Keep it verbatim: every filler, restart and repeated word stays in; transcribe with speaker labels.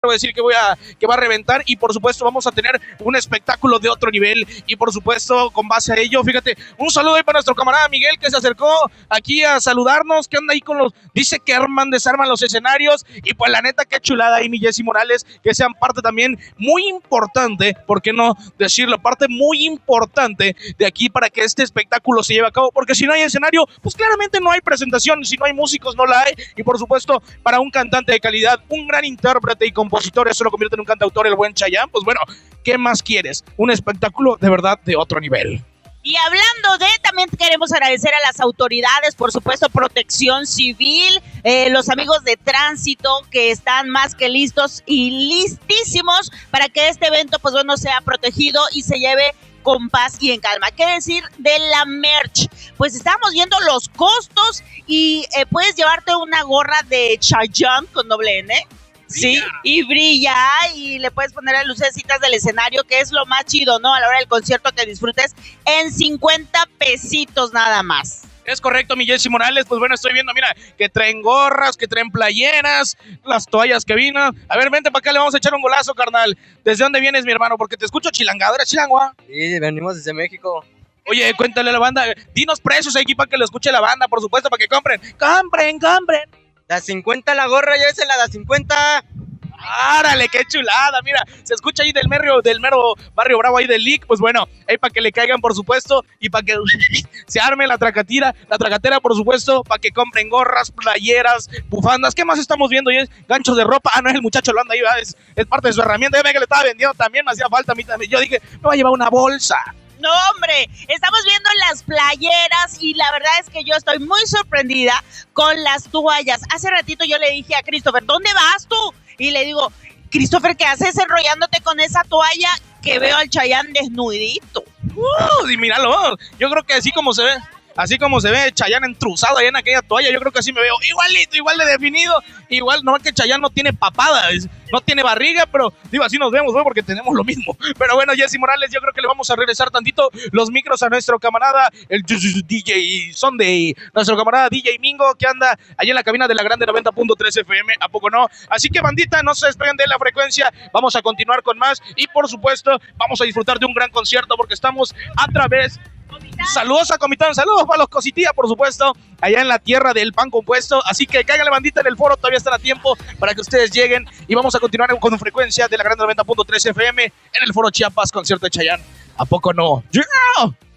Speaker 1: voy a decir que voy a que va a reventar y por supuesto vamos a tener un espectáculo de otro nivel y por supuesto con base a ello, fíjate, un saludo ahí para nuestro camarada Miguel que se acercó aquí a saludarnos, que anda ahí con los, dice que arman, desarman los escenarios y pues la neta qué chulada ahí mi Jessy Morales, que sean parte también muy importante, ¿por qué no decirlo? Parte muy importante de aquí para que este espectáculo se lleve a cabo, porque si no hay escenario, pues claramente no hay presentación, si no hay músicos no la hay y por supuesto para un cantante de calidad, un gran intérprete y compositor, eso lo convierte en un cantautor el buen Chayanne, pues bueno, ¿qué más quieres? Un espectáculo de verdad de otro nivel.
Speaker 2: Y hablando de, también queremos agradecer a las autoridades, por supuesto, Protección Civil, eh, los amigos de Tránsito que están más que listos y listísimos para que este evento, pues bueno, sea protegido y se lleve con paz y en calma. ¿Qué decir de la merch? Pues estamos viendo los costos y eh, puedes llevarte una gorra de Chayanne con doble N. Sí, y brilla y le puedes poner las lucecitas del escenario, que es lo más chido, ¿no? A la hora del concierto que disfrutes en cincuenta pesitos nada más.
Speaker 1: Es correcto, mi Jessy Morales, pues bueno, estoy viendo, mira, que traen gorras, que traen playeras, las toallas que vino. A ver, vente para acá, le vamos a echar un golazo, carnal. ¿Desde dónde vienes, mi hermano? Porque te escucho chilangado, ¿eres chilangua?
Speaker 3: Sí, venimos desde México.
Speaker 1: Oye, cuéntale a la banda, dinos precios aquí para que lo escuche la banda, por supuesto, para que compren. ¡Compren, compren!
Speaker 3: La cincuenta la gorra, ya se la da cincuenta.
Speaker 1: ¡Árale, qué chulada! Mira, se escucha ahí del mero, del mero barrio bravo ahí del Lic, pues bueno, ahí para que le caigan, por supuesto, y para que se arme la tracatera, la tracatera, por supuesto, para que compren gorras, playeras, bufandas. ¿Qué más estamos viendo? ¿Y es ganchos de ropa? Ah, no, es el muchacho lo anda ahí, es, es parte de su herramienta. Yo me que le estaba vendiendo también, me hacía falta a mí también. Yo dije, me voy a llevar una bolsa.
Speaker 2: No, hombre, estamos viendo las playeras y la verdad es que yo estoy muy sorprendida con las toallas. Hace ratito yo le dije a Christopher, ¿dónde vas tú? Y le digo, Christopher, ¿qué haces enrollándote con esa toalla? Que veo al Chayanne desnudito.
Speaker 1: Uh, y míralo, yo creo que así como se ve, así como se ve Chayanne entruzado ahí en aquella toalla, yo creo que así me veo igualito, igual de definido, igual, no es que Chayanne no tiene papada, no tiene barriga, pero digo, así nos vemos, ¿no? Porque tenemos lo mismo. Pero bueno, Jessy Morales, yo creo que le vamos a regresar tantito los micros a nuestro camarada, el D J Sunday, nuestro camarada D J Mingo, que anda allí en la cabina de la Grande noventa punto tres F M, ¿a poco no? Así que, bandita, no se despeguen de la frecuencia, vamos a continuar con más y, por supuesto, vamos a disfrutar de un gran concierto porque estamos a través... Saludos a Comitán, saludos para los Cositía, por supuesto, allá en la tierra del pan compuesto. Así que caigan la bandita en el foro, todavía están a tiempo para que ustedes lleguen. Y vamos a continuar con frecuencia de la Grande noventa punto tres F M en el foro Chiapas, concierto de Chayanne. ¿A poco no? Yeah.